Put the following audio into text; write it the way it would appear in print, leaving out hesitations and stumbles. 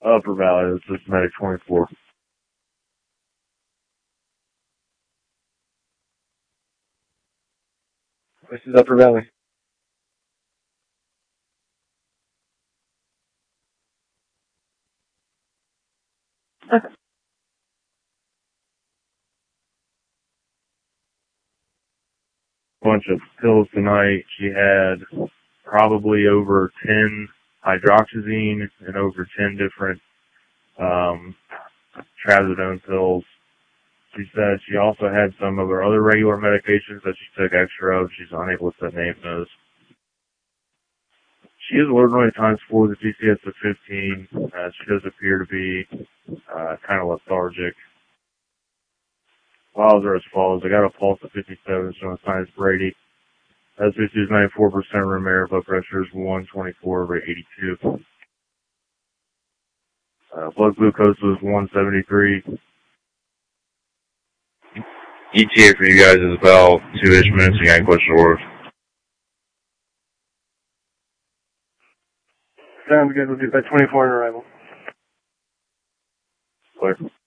Upper Valley, this is Medic 24. This is Upper Valley. Bunch of pills tonight. She had probably over 10 hydroxyzine and over 10 different trazodone pills. She said she also had some of her other regular medications that she took extra of. She's unable to set name those. She is alerted rate times 4, the TCS of 15. She does appear to be kind of lethargic. Vitals are as follows. I got a pulse of 57, showing signs Brady. SVC is 94% room air. Blood pressure is 124/82. Blood glucose was 173. ETA for you guys is about 2-ish minutes. You got any question orders? Sounds good. We'll do about 24 on arrival. Clear.